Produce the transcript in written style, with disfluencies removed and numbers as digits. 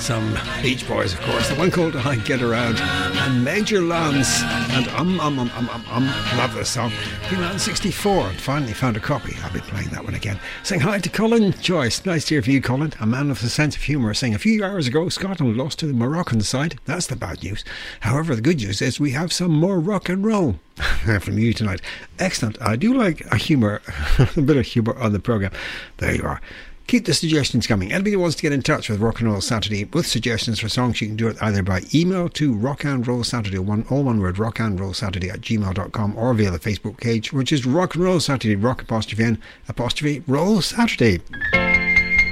Some Beach Boys, of course. The one called I Get Around. And Major Lance. And love this song. Came out in 64 and finally found a copy. I'll be playing that one again. Saying hi to Colin Joyce. Nice to hear from you, Colin. A man with a sense of humour, saying a few hours ago Scotland lost to the Moroccan side. That's the bad news. However, the good news is we have some more rock and roll from you tonight. Excellent. I do like a humour, a bit of humour on the programme. There you are. Keep the suggestions coming. Anybody who wants to get in touch with Rock and Roll Saturday with suggestions for songs, you can do it either by email to rockandrollsaturday, all one word, rockandrollsaturday@gmail.com, or via the Facebook page, which is Rock and Roll Saturday, rock apostrophe N apostrophe roll Saturday.